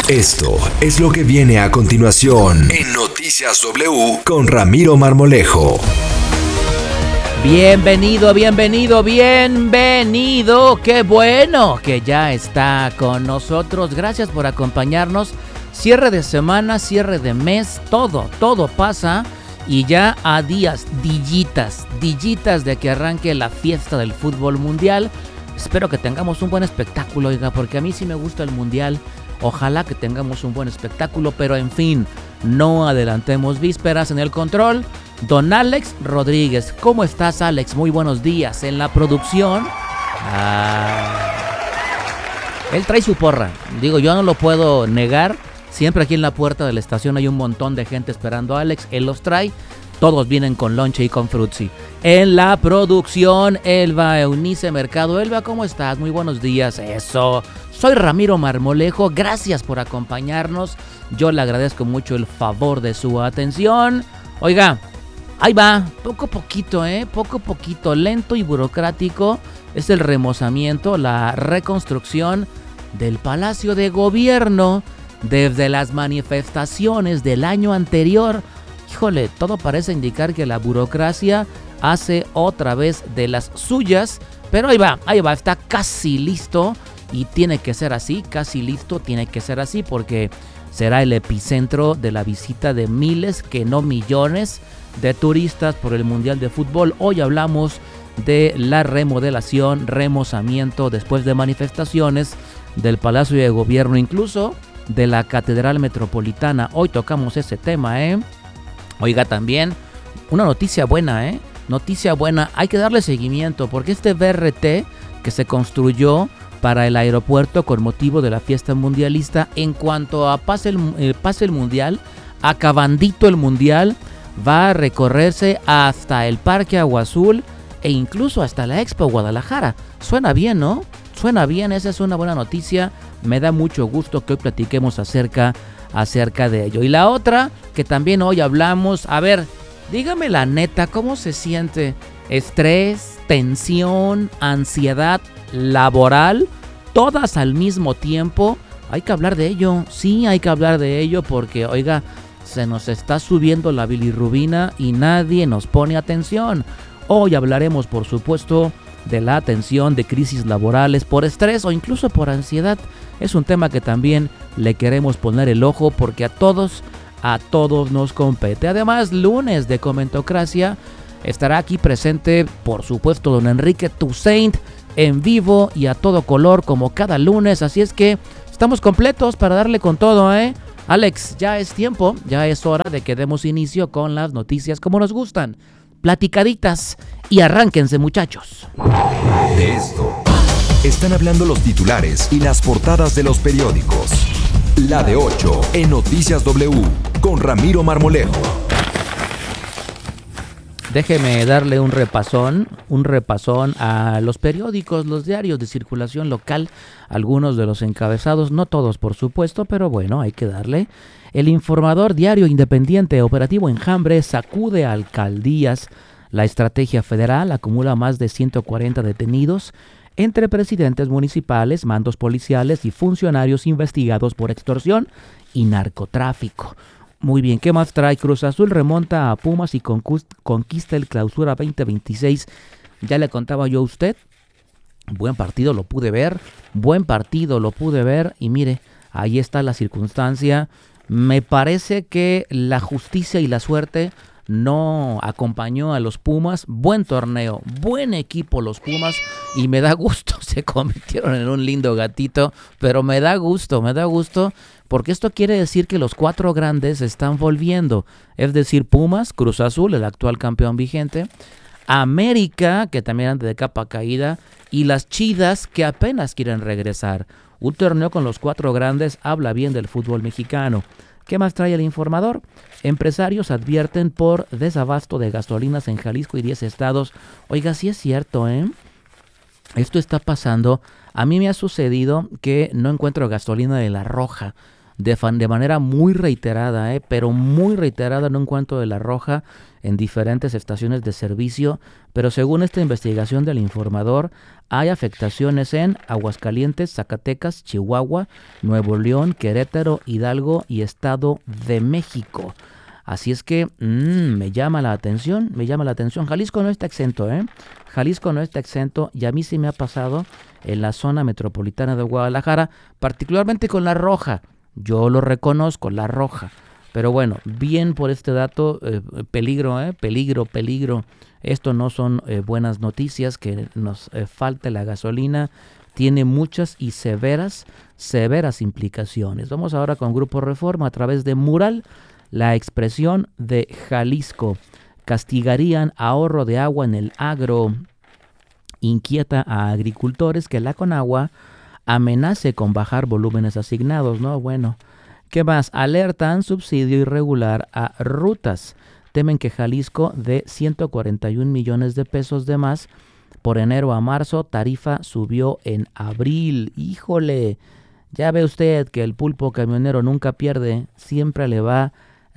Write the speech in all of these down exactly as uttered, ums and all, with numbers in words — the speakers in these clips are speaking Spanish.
Esto es lo que viene a continuación en Noticias W con Ramiro Marmolejo. Bienvenido, bienvenido, bienvenido. Qué bueno que ya está con nosotros. Gracias por acompañarnos. Cierre de semana, cierre de mes, todo, todo pasa. Y ya a días, dillitas, dillitas de que arranque la fiesta del fútbol mundial. Espero que tengamos un buen espectáculo, oiga, porque a mí sí me gusta el mundial. Ojalá que tengamos un buen espectáculo, pero en fin, no adelantemos vísperas. En el control, don Alex Rodríguez. ¿Cómo estás, Alex? Muy buenos días. En la producción, ah, él trae su porra. Digo, yo no lo puedo negar. Siempre aquí en la puerta de la estación hay un montón de gente esperando a Alex. Él los trae. Todos vienen con lonche y con frutzi. En la producción, Elba Eunice Mercado. Elba, ¿cómo estás? Muy buenos días. Eso. Soy Ramiro Marmolejo. Gracias por acompañarnos. Yo le agradezco mucho el favor de su atención. Oiga, ahí va. Poco a poquito, ¿eh? Poco a poquito. Lento y burocrático. Es el remozamiento, la reconstrucción del Palacio de Gobierno. Desde las manifestaciones del año anterior, híjole, todo parece indicar que la burocracia hace otra vez de las suyas, pero ahí va, ahí va, está casi listo y tiene que ser así, casi listo, tiene que ser así porque será el epicentro de la visita de miles, que no millones, de turistas por el Mundial de Fútbol. Hoy hablamos de la remodelación, remozamiento después de manifestaciones del Palacio de Gobierno, incluso de la Catedral Metropolitana. Hoy tocamos ese tema, ¿eh? Oiga, también una noticia buena, ¿eh? Noticia buena, hay que darle seguimiento porque este B R T que se construyó para el aeropuerto con motivo de la fiesta mundialista, en cuanto a pase el, eh, pase el mundial, acabandito el mundial, va a recorrerse hasta el Parque Agua Azul e incluso hasta la Expo Guadalajara. Suena bien, ¿no? Suena bien, esa es una buena noticia. Me da mucho gusto que hoy platiquemos acerca, acerca de ello. Y la otra, que también hoy hablamos, a ver, dígame la neta, ¿cómo se siente? Estrés, tensión, ansiedad laboral, todas al mismo tiempo. Hay que hablar de ello, sí, hay que hablar de ello porque, oiga, se nos está subiendo la bilirrubina y nadie nos pone atención. Hoy hablaremos, por supuesto, de la atención de crisis laborales por estrés o incluso por ansiedad. Es un tema que también le queremos poner el ojo porque a todos, a todos nos compete. Además, lunes de Comentocracia, estará aquí presente, por supuesto, don Enrique Toussaint en vivo y a todo color como cada lunes. Así es que estamos completos para darle con todo, ¿eh? Alex, ya es tiempo, ya es hora de que demos inicio con las noticias como nos gustan. Platicaditas y arránquense, muchachos. De esto están hablando los titulares y las portadas de los periódicos. La de ocho en Noticias W con Ramiro Marmolejo. Déjeme darle un repasón, un repasón a los periódicos, los diarios de circulación local, algunos de los encabezados, no todos por supuesto, pero bueno, hay que darle. El Informador, diario independiente, operativo Enjambre, sacude a alcaldías. La estrategia federal acumula más de ciento cuarenta detenidos entre presidentes municipales, mandos policiales y funcionarios investigados por extorsión y narcotráfico. Muy bien, ¿qué más trae? Cruz Azul remonta a Pumas y conquista el Clausura veinte veintiséis. Ya le contaba yo a usted, buen partido lo pude ver, buen partido lo pude ver y mire, ahí está la circunstancia. Me parece que la justicia y la suerte no acompañó a los Pumas. Buen torneo, buen equipo los Pumas y me da gusto, se convirtieron en un lindo gatito, pero me da gusto, me da gusto porque esto quiere decir que los cuatro grandes están volviendo, es decir, Pumas, Cruz Azul, el actual campeón vigente, América, que también anda de capa caída, y las Chivas, que apenas quieren regresar. Un torneo con los cuatro grandes habla bien del fútbol mexicano. ¿Qué más trae el Informador? Empresarios advierten por desabasto de gasolinas en Jalisco y diez estados. Oiga, sí es cierto, ¿eh? Esto está pasando. A mí me ha sucedido que no encuentro gasolina de La Roja. de, fan, de manera muy reiterada, eh, pero muy reiterada en un cuento de La Roja en diferentes estaciones de servicio, pero según esta investigación del Informador, hay afectaciones en Aguascalientes, Zacatecas, Chihuahua, Nuevo León, Querétaro, Hidalgo y Estado de México. Así es que mmm, me llama la atención, me llama la atención. Jalisco no está exento, ¿eh? Jalisco no está exento y a mí sí me ha pasado en la zona metropolitana de Guadalajara, particularmente con La Roja. Yo lo reconozco, La Roja. Pero bueno, bien por este dato, eh, peligro, eh, peligro, peligro. Esto no son eh, buenas noticias, que nos eh, falte la gasolina. Tiene muchas y severas, severas implicaciones. Vamos ahora con Grupo Reforma a través de Mural. La expresión de Jalisco. Castigarían ahorro de agua en el agro. Inquieta a agricultores que la Conagua amenace con bajar volúmenes asignados, ¿no? Bueno, ¿qué más? Alertan subsidio irregular a rutas. Temen que Jalisco dé ciento cuarenta y un millones de pesos de más. Por enero a marzo, tarifa subió en abril. ¡Híjole! Ya ve usted que el pulpo camionero nunca pierde. Siempre le va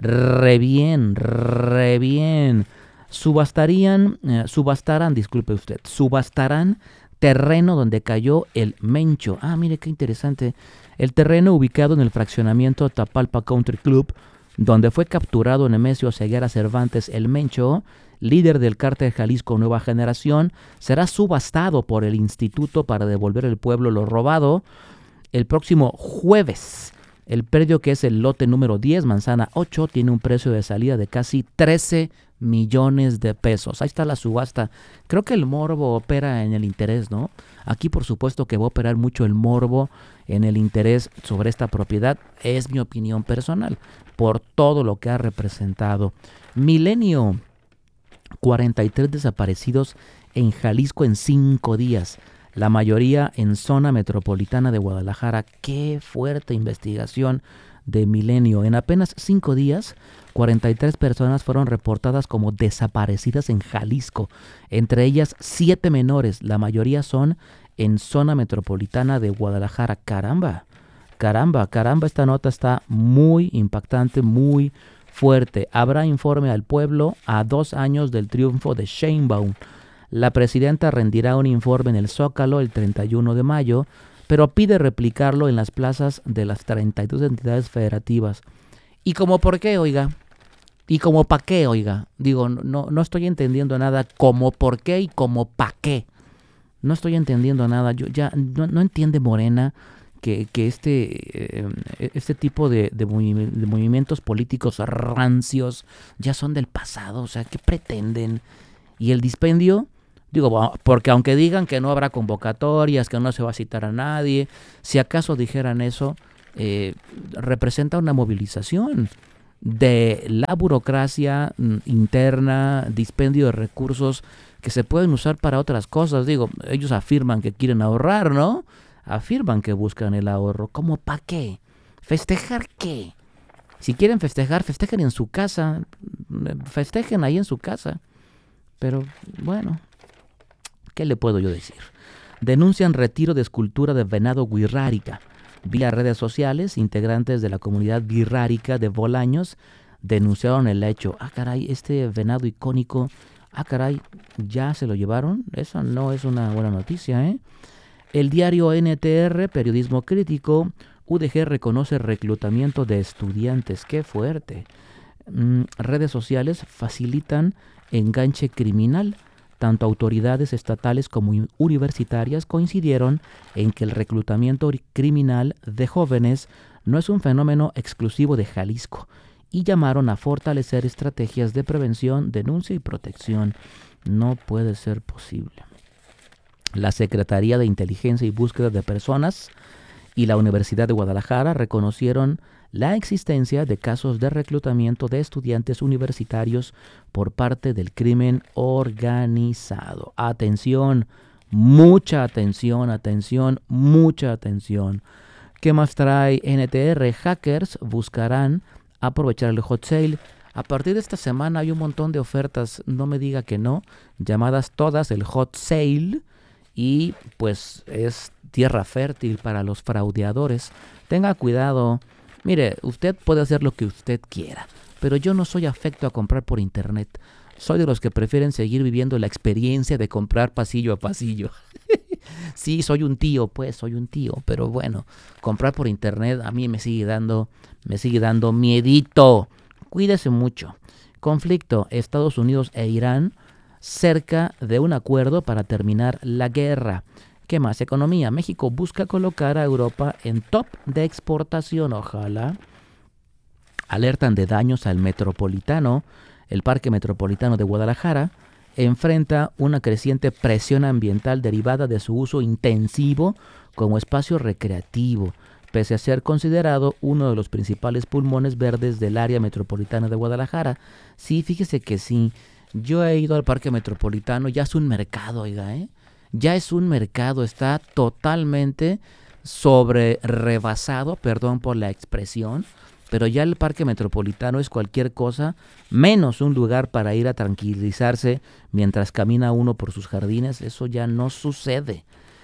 re bien, re bien. Subastarían, eh, subastarán, disculpe usted, subastarán terreno donde cayó el Mencho. Ah, mire qué interesante. El terreno ubicado en el fraccionamiento Tapalpa Country Club, donde fue capturado Nemesio Ceguera Cervantes el Mencho, líder del cártel Jalisco Nueva Generación, será subastado por el instituto para devolver al pueblo lo robado el próximo jueves. El predio, que es el lote número diez, manzana ocho, tiene un precio de salida de casi trece millones de pesos. Ahí está la subasta. Creo que el morbo opera en el interés, ¿no? Aquí por supuesto que va a operar mucho el morbo en el interés sobre esta propiedad. Es mi opinión personal, por todo lo que ha representado. Milenio, cuarenta y tres desaparecidos en Jalisco en cinco días. La mayoría en zona metropolitana de Guadalajara. Qué fuerte investigación de Milenio. En apenas cinco días, cuarenta y tres personas fueron reportadas como desaparecidas en Jalisco. Entre ellas, siete menores. La mayoría son en zona metropolitana de Guadalajara. Caramba, caramba, caramba. Esta nota está muy impactante, muy fuerte. Habrá informe al pueblo a dos años del triunfo de Sheinbaum. La presidenta rendirá un informe en el Zócalo el treinta y uno de mayo, pero pide replicarlo en las plazas de las treinta y dos entidades federativas. ¿Y como por qué, oiga? ¿Y como pa' qué, oiga? Digo, no, no estoy entendiendo nada. ¿Como por qué y como pa' qué? No estoy entendiendo nada. Yo ya no, no entiende Morena que, que este, eh, este tipo de, de, movi- de movimientos políticos rancios ya son del pasado. O sea, ¿qué pretenden? Y el dispendio, digo, porque aunque digan que no habrá convocatorias, que no se va a citar a nadie, si acaso dijeran eso, eh, representa una movilización de la burocracia mm, interna, dispendio de recursos que se pueden usar para otras cosas. Digo, ellos afirman que quieren ahorrar, ¿no? Afirman que buscan el ahorro. ¿Cómo para qué? ¿Festejar qué? Si quieren festejar, festejen en su casa, festejen ahí en su casa. Pero bueno, ¿qué le puedo yo decir? Denuncian retiro de escultura de venado wixárika. Vía redes sociales, integrantes de la comunidad wixárika de Bolaños denunciaron el hecho. Ah, caray, este venado icónico, ah, caray, ¿ya se lo llevaron? Eso no es una buena noticia, ¿eh? El diario N T R, periodismo crítico, U D G reconoce reclutamiento de estudiantes. ¡Qué fuerte! Mm, redes sociales facilitan enganche criminal. Tanto autoridades estatales como universitarias coincidieron en que el reclutamiento criminal de jóvenes no es un fenómeno exclusivo de Jalisco y llamaron a fortalecer estrategias de prevención, denuncia y protección. No puede ser posible. La Secretaría de Inteligencia y Búsqueda de Personas y la Universidad de Guadalajara reconocieron la existencia de casos de reclutamiento de estudiantes universitarios por parte del crimen organizado. Atención, mucha atención, atención, mucha atención. ¿Qué más trae N T R? Hackers buscarán aprovechar el hot sale. A partir de esta semana hay un montón de ofertas, no me diga que no, llamadas todas el hot sale, y pues es tierra fértil para los fraudeadores. Tenga cuidado. Mire, usted puede hacer lo que usted quiera, pero yo no soy afecto a comprar por internet. Soy de los que prefieren seguir viviendo la experiencia de comprar pasillo a pasillo. Sí, soy un tío, pues, soy un tío, pero bueno, comprar por internet a mí me sigue dando, me sigue dando miedito. Cuídese mucho. Conflicto Estados Unidos e Irán cerca de un acuerdo para terminar la guerra. ¿Qué más? Economía. México busca colocar a Europa en top de exportación, ojalá. Alertan de daños al Metropolitano. El Parque Metropolitano de Guadalajara enfrenta una creciente presión ambiental derivada de su uso intensivo como espacio recreativo, pese a ser considerado uno de los principales pulmones verdes del área metropolitana de Guadalajara. Sí, fíjese que sí. Yo he ido al Parque Metropolitano, ya es un mercado, oiga, ¿eh? Ya es un mercado, está totalmente sobre rebasado, perdón por la expresión, pero ya el Parque Metropolitano es cualquier cosa menos un lugar para ir a tranquilizarse mientras camina uno por sus jardines. Eso ya no sucede.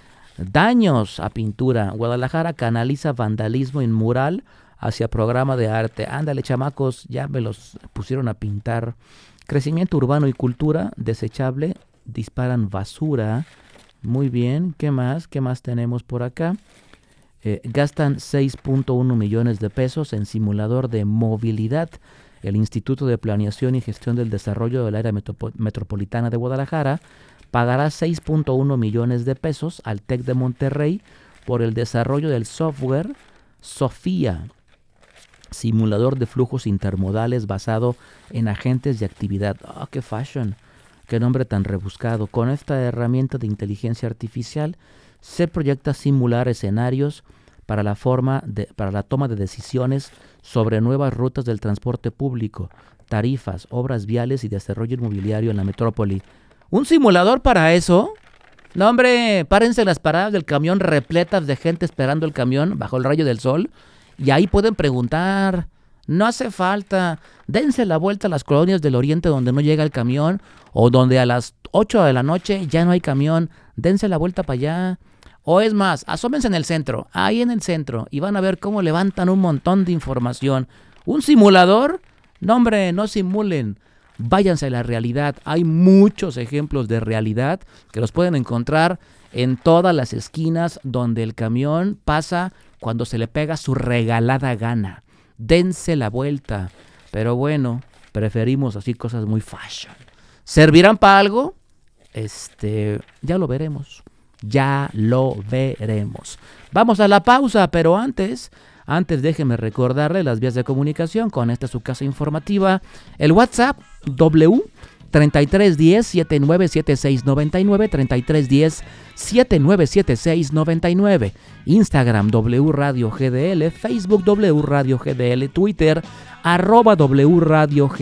Daños a pintura. Guadalajara canaliza vandalismo en mural hacia programa de arte. Ándale, chamacos, ya me los pusieron a pintar. Crecimiento urbano y cultura desechable. Disparan basura. Muy bien, ¿qué más? ¿Qué más tenemos por acá? Eh, gastan seis punto uno millones de pesos en simulador de movilidad. El Instituto de Planeación y Gestión del Desarrollo del Área Metropo- Metropolitana de Guadalajara pagará seis punto uno millones de pesos al TEC de Monterrey por el desarrollo del software Sofía, simulador de flujos intermodales basado en agentes de actividad. ¡Ah, oh, qué fashion! ¡Qué nombre tan rebuscado! Con esta herramienta de inteligencia artificial se proyecta simular escenarios para la, forma de, para la toma de decisiones sobre nuevas rutas del transporte público, tarifas, obras viales y desarrollo inmobiliario en la metrópoli. ¿Un simulador para eso? No, hombre, párense las paradas del camión repletas de gente esperando el camión bajo el rayo del sol y ahí pueden preguntar. No hace falta. Dense la vuelta a las colonias del oriente donde no llega el camión o donde a las ocho de la noche ya no hay camión. Dense la vuelta para allá. O es más, asómense en el centro, ahí en el centro, y van a ver cómo levantan un montón de información. ¿Un simulador? No, hombre, no simulen. Váyanse a la realidad. Hay muchos ejemplos de realidad que los pueden encontrar en todas las esquinas donde el camión pasa cuando se le pega su regalada gana. Dense la vuelta. Pero bueno, preferimos así cosas muy fashion. ¿Servirán para algo? Este, ya lo veremos. Ya lo veremos. Vamos a la pausa, pero antes, antes déjeme recordarle las vías de comunicación con esta su casa informativa. El WhatsApp W treinta y tres diez, setenta y nueve setenta y seis noventa y nueve, treinta y tres diez, setenta y nueve setenta y seis noventa y nueve. Instagram W Radio G D L, Facebook W Radio G D L, Twitter arroba W Radio G D L.